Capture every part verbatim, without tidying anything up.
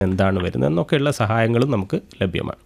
എന്താണ് വരുന്നത് എന്നൊക്കെയുള്ള സഹായങ്ങളും നമുക്ക് ലഭ്യമാണ്.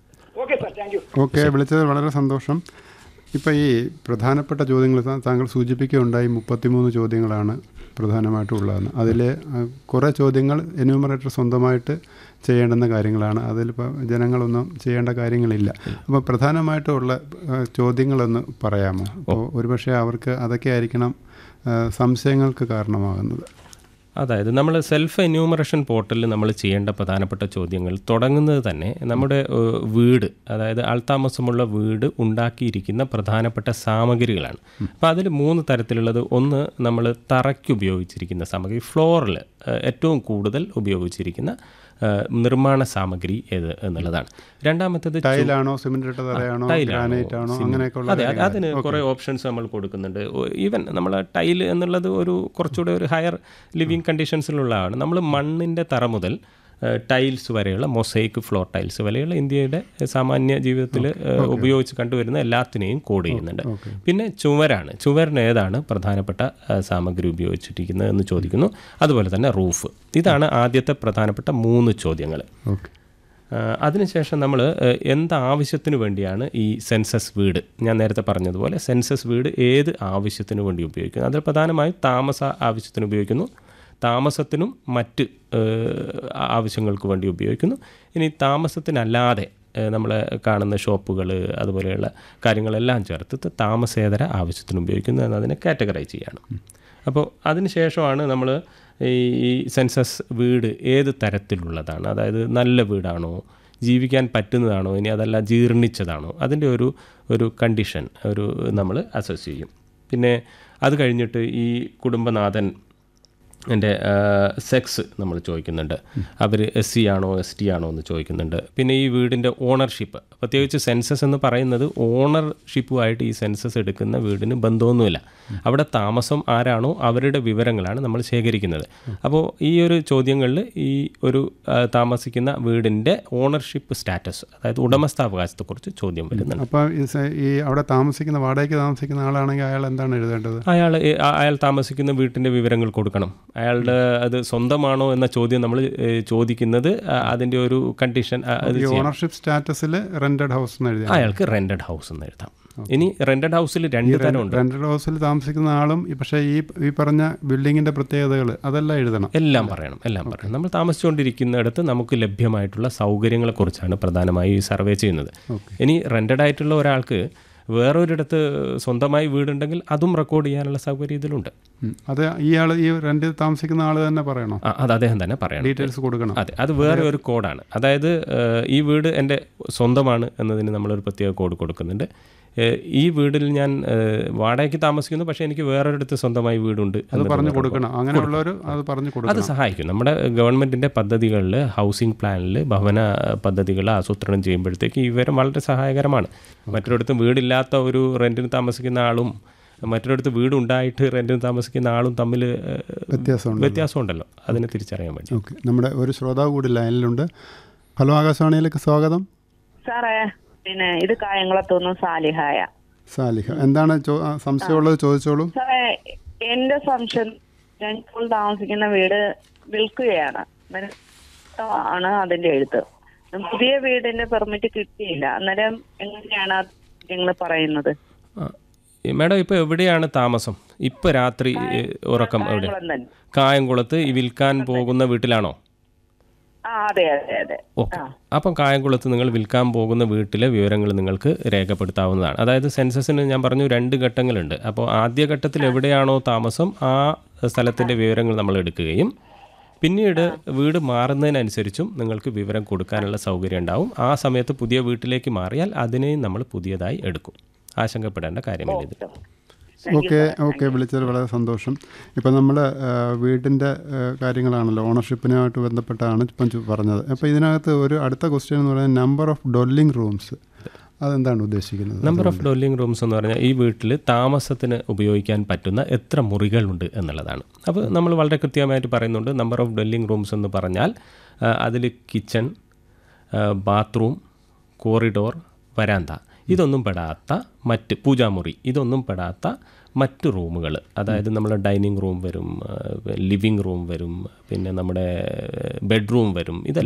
ഓക്കെ, വിളിച്ചത് വളരെ സന്തോഷം. ഇപ്പോൾ ഈ പ്രധാനപ്പെട്ട ചോദ്യങ്ങൾ താങ്കൾ സൂചിപ്പിക്കുകയുണ്ടായി, മുപ്പത്തിമൂന്ന് ചോദ്യങ്ങളാണ് പ്രധാനമായിട്ടും ഉള്ളതെന്ന്. അതിൽ കുറേ ചോദ്യങ്ങൾ എന്യൂമറേറ്റർ സ്വന്തമായിട്ട് ചെയ്യേണ്ടുന്ന കാര്യങ്ങളാണ്. അതിലിപ്പോൾ ജനങ്ങളൊന്നും ചെയ്യേണ്ട കാര്യങ്ങളില്ല. അപ്പോൾ പ്രധാനമായിട്ടുള്ള ചോദ്യങ്ങളൊന്ന് പറയാമോ? അപ്പോൾ ഒരുപക്ഷെ അവർക്ക് അതൊക്കെ ആയിരിക്കണം സംശയങ്ങൾക്ക് കാരണമാകുന്നത്. അതായത് നമ്മൾ സെൽഫ് എന്യൂമറേഷൻ പോർട്ടലിൽ നമ്മൾ ചെയ്യേണ്ട പ്രധാനപ്പെട്ട ചോദ്യങ്ങൾ തുടങ്ങുന്നത് തന്നെ നമ്മുടെ വീട്, അതായത് ആൾതാമസമുള്ള വീട് ഉണ്ടാക്കിയിരിക്കുന്ന പ്രധാനപ്പെട്ട സാമഗ്രികളാണ്. അപ്പോൾ അതിൽ മൂന്ന് തരത്തിലുള്ളത്. ഒന്ന്, നമ്മൾ തറയ്ക്ക് ഉപയോഗിച്ചിരിക്കുന്ന സാമഗ്രി, ഫ്ലോറിൽ ഏറ്റവും കൂടുതൽ ഉപയോഗിച്ചിരിക്കുന്ന നിർമ്മാണ സാമഗ്രി ഏത് എന്നുള്ളതാണ്. രണ്ടാമത്തേത് ടൈലാണോ, സിമെന്റ് തറയാണോ, ഗ്രാനൈറ്റ് ആണോ, അങ്ങനെയൊക്കെയുള്ള. അതെ, അതിന് കുറേ ഓപ്ഷൻസ് നമ്മൾ കൊടുക്കുന്നുണ്ട്. ഈവൻ നമ്മൾ ടൈൽ എന്നുള്ളത് ഒരു കുറച്ചുകൂടെ ഒരു ഹയർ ലിവിങ് കണ്ടീഷൻസിലുള്ളതാണ്. നമ്മൾ മണ്ണിൻ്റെ തറ മുതൽ ടൈൽസ് വരെയുള്ള മൊസൈക്ക് ഫ്ലോർ ടൈൽസ് വരെയുള്ള ഇന്ത്യയുടെ സാമാന്യ ജീവിതത്തിൽ ഉപയോഗിച്ച് കണ്ടുവരുന്ന എല്ലാത്തിനെയും കോഡ് ചെയ്യുന്നുണ്ട്. പിന്നെ ചുവരാണ്, ചുവരിന് ഏതാണ് പ്രധാനപ്പെട്ട സാമഗ്രി ഉപയോഗിച്ചിരിക്കുന്നത് എന്ന് ചോദിക്കുന്നു. അതുപോലെ തന്നെ റൂഫ്. ഇതാണ് ആദ്യത്തെ പ്രധാനപ്പെട്ട മൂന്ന് ചോദ്യങ്ങൾ. അതിനുശേഷം നമ്മൾ എന്താവശ്യത്തിന് വേണ്ടിയാണ് ഈ സെൻസസ് വീട്, ഞാൻ നേരത്തെ പറഞ്ഞതുപോലെ സെൻസസ് വീട് ഏത് ആവശ്യത്തിന് വേണ്ടി ഉപയോഗിക്കുന്നു? അതിൽ പ്രധാനമായും താമസ ആവശ്യത്തിന് ഉപയോഗിക്കുന്നു, താമസത്തിനും മറ്റ് ആവശ്യങ്ങൾക്ക് വേണ്ടി ഉപയോഗിക്കുന്നു. ഇനി താമസത്തിനല്ലാതെ നമ്മൾ കാണുന്ന ഷോപ്പുകൾ അതുപോലെയുള്ള കാര്യങ്ങളെല്ലാം ചേർത്ത് താമസേതര ആവശ്യത്തിന് ഉപയോഗിക്കുന്നു എന്നതിനെ കാറ്റഗറൈസ് ചെയ്യാണ്. അപ്പോൾ അതിന് ശേഷമാണ് നമ്മൾ ഈ സെൻസസ് വീട് ഏത് തരത്തിലുള്ളതാണ്, അതായത് നല്ല വീടാണോ, ജീവിക്കാൻ പറ്റുന്നതാണോ, ഇനി അതല്ല ജീർണിച്ചതാണോ, അതിൻ്റെ ഒരു ഒരു കണ്ടീഷൻ ഒരു നമ്മൾ അസസ് ചെയ്യും. പിന്നെ അത് കഴിഞ്ഞിട്ട് ഈ കുടുംബനാഥൻ എൻ്റെ സെക്സ് നമ്മൾ ചോദിക്കുന്നുണ്ട്. അവർ എസ് സി ആണോ എസ് ടി ആണോ എന്ന് ചോദിക്കുന്നുണ്ട്. പിന്നെ ഈ വീടിൻ്റെ ഓണർഷിപ്പ്, പ്രത്യേകിച്ച് സെൻസസ് എന്ന് പറയുന്നത് ഓണർഷിപ്പുമായിട്ട് ഈ സെൻസസ് എടുക്കുന്ന വീടിന് ബന്ധമൊന്നുമില്ല. അവിടെ താമസം ആരാണോ അവരുടെ വിവരങ്ങളാണ് നമ്മൾ ശേഖരിക്കുന്നത്. അപ്പോൾ ഈ ഒരു ചോദ്യങ്ങളിൽ ഈ ഒരു താമസിക്കുന്ന വീടിൻ്റെ ഓണർഷിപ്പ് സ്റ്റാറ്റസ്, അതായത് ഉടമസ്ഥാവകാശത്തെക്കുറിച്ച് ചോദ്യം വരുന്നുണ്ട്. അപ്പോൾ ഈ അവിടെ താമസിക്കുന്ന വാടകയ്ക്ക് താമസിക്കുന്ന ആളാണെങ്കിൽ അയാൾ എന്താണ് എഴുതേണ്ടത്? അയാൾ അയാൾ താമസിക്കുന്ന വീട്ടിൻ്റെ വിവരങ്ങൾ കൊടുക്കണം. അയാളുടെ അത് സ്വന്തമാണോ എന്ന ചോദ്യം നമ്മൾ ചോദിക്കുന്നത് അതിൻ്റെ ഒരു കണ്ടീഷൻ. ഓണർഷിപ്പ് സ്റ്റാറ്റസിൽ റെന്റഡ് ഹൗസ് എന്ന് എഴുതാം, അയാൾക്ക് റെന്റഡ് ഹൗസ് എന്ന് എഴുതാം. ഇനി റെന്റഡ് ഹൗസിൽ രണ്ട് തരമുണ്ട്. റെന്റഡ് ഹൗസിൽ താമസിക്കുന്ന ആളും പക്ഷേ ഈ ഈ പറഞ്ഞ ബിൽഡിങ്ങിൻ്റെ പ്രത്യേകതകൾ അതെല്ലാം എഴുതണം, എല്ലാം പറയണം എല്ലാം പറയണം. നമ്മൾ താമസിച്ചുകൊണ്ടിരിക്കുന്നിടത്ത് നമുക്ക് ലഭ്യമായിട്ടുള്ള സൗകര്യങ്ങളെക്കുറിച്ചാണ് പ്രധാനമായി ഈ സർവേ ചെയ്യുന്നത്. ഇനി റെന്റഡ് ആയിട്ടുള്ള ഒരാൾക്ക് വേറൊരിടത്ത് സ്വന്തമായി വീടുണ്ടെങ്കിൽ അതും റെക്കോർഡ് ചെയ്യാനുള്ള സൗകര്യം ഇതിലുണ്ട്. അത് ഇയാൾ ഈ റെന്റ് താമസിക്കുന്ന ആൾ തന്നെ പറയണോ? അത് അദ്ദേഹം തന്നെ പറയണം, ഡീറ്റെയിൽസ് കൊടുക്കണം. അതെ, അത് വേറെ ഒരു കോഡാണ്. അതായത് ഈ വീട് എൻ്റെ സ്വന്തമാണ് എന്നതിന് നമ്മളൊരു പ്രത്യേക കോഡ് കൊടുക്കുന്നുണ്ട്. ഈ വീടിൽ ഞാൻ വാടകയ്ക്ക് താമസിക്കുന്നു, പക്ഷേ എനിക്ക് വേറൊരിടത്ത് സ്വന്തമായി വീടുണ്ട്, അത് പറഞ്ഞു കൊടുക്കണം. അങ്ങനെയുള്ളവർ അത് പറഞ്ഞു കൊടുക്കണം. അത് സഹായിക്കും. നമ്മുടെ ഗവൺമെൻറ്റിൻ്റെ പദ്ധതികളിൽ, ഹൗസിംഗ് പ്ലാനിൽ, ഭവന പദ്ധതികൾ ആസൂത്രണം ചെയ്യുമ്പോഴത്തേക്ക് ഈ വിവരം വളരെ സഹായകരമാണ്. മറ്റൊരിടത്ത് വീടില്ലാത്ത ഒരു റെൻറ്റിന് താമസിക്കുന്ന ആളും മറ്റൊരിടത്ത് വീടുണ്ടായിട്ട് റെൻറ്റിന് താമസിക്കുന്ന ആളും തമ്മിൽ വ്യത്യാസമുണ്ട് വ്യത്യാസമുണ്ടല്ലോ അതിനെ തിരിച്ചറിയാൻ വേണ്ടി. ഓക്കെ, നമ്മുടെ ഒരു ശ്രോതാവ് കൂടി ലൈനിലുണ്ട്. ഹലോ, ആകാശവാണിയിലേക്ക് സ്വാഗതം. സാറേ, പിന്നെ ഇത് കായംകുളത്തുനിന്ന് സാലിഹായ. സാലിഹ, എന്താണ് സംശയമുള്ളത് ചോദിച്ചോളൂ. സാറേ, എന്റെ സംശയം, ഞാൻ ഇപ്പോൾ താമസിക്കുന്ന വീട് വിൽക്കുകയാണ് ആണ് അതിന്റെ എഴുത്ത്. പുതിയ വീടിന്റെ പെർമിറ്റ് കിട്ടിയില്ല. അന്നേരം എങ്ങനെയാണ് നിങ്ങൾ പറയുന്നത്? മാഡം, ഇപ്പോൾ എവിടെയാണ് താമസം? ഇപ്പോൾ രാത്രി ഉറക്കം എവിടെ? കായംകുളത്ത് ഈ വിൽക്കാൻ പോകുന്ന വീട്ടിലാണോ? ഓക്കെ, അപ്പം കായംകുളത്ത് നിങ്ങൾ വിൽക്കാൻ പോകുന്ന വീട്ടിലെ വിവരങ്ങൾ നിങ്ങൾക്ക് രേഖപ്പെടുത്താവുന്നതാണ്. അതായത് സെൻസസിന് ഞാൻ പറഞ്ഞു രണ്ട് ഘട്ടങ്ങളുണ്ട്. അപ്പോൾ ആദ്യ ഘട്ടത്തിൽ എവിടെയാണോ താമസം ആ സ്ഥലത്തിൻ്റെ വിവരങ്ങൾ നമ്മൾ എടുക്കുകയും പിന്നീട് വീട് മാറുന്നതിനനുസരിച്ചും നിങ്ങൾക്ക് വിവരം കൊടുക്കാനുള്ള സൗകര്യം ഉണ്ടാവും. ആ സമയത്ത് പുതിയ വീട്ടിലേക്ക് മാറിയാൽ അതിനെയും നമ്മൾ പുതിയതായി എടുക്കും. ആശങ്കപ്പെടേണ്ട കാര്യമില്ല ഇത്. ഓക്കെ ഓക്കെ വിളിച്ചത് വളരെ സന്തോഷം. ഇപ്പം നമ്മൾ വീടിൻ്റെ കാര്യങ്ങളാണല്ലോ, ഓണർഷിപ്പിനുമായിട്ട് ബന്ധപ്പെട്ടാണ് ഇപ്പം പറഞ്ഞത്. അപ്പോൾ ഇതിനകത്ത് ഒരു അടുത്ത ക്വസ്റ്റ്യൻ എന്ന് പറയുന്നത് നമ്പർ ഓഫ് ഡ്വെല്ലിംഗ് റൂംസ്. അതെന്താണ് ഉദ്ദേശിക്കുന്നത്? നമ്പർ ഓഫ് ഡ്വെല്ലിംഗ് റൂംസ് എന്ന് പറഞ്ഞാൽ ഈ വീട്ടിൽ താമസത്തിന് ഉപയോഗിക്കാൻ പറ്റുന്ന എത്ര മുറികളുണ്ട് എന്നുള്ളതാണ്. അപ്പോൾ നമ്മൾ വളരെ കൃത്യമായിട്ട് പറയുന്നുണ്ട്. നമ്പർ ഓഫ് ഡ്വെല്ലിംഗ് റൂംസ് എന്ന് പറഞ്ഞാൽ അതിൽ കിച്ചൺ, ബാത്റൂം, കോറിഡോർ, വരാന്ത ഇതൊന്നും പെടാത്ത മറ്റ് പൂജാമുറി ഇതൊന്നും പെടാത്ത മറ്റു റൂമുകൾ, അതായത് നമ്മളെ ഡൈനിങ് റൂം വരും, ലിവിങ് റൂം വരും, പിന്നെ നമ്മുടെ ബെഡ്റൂം വരും, ഇതെല്ലാം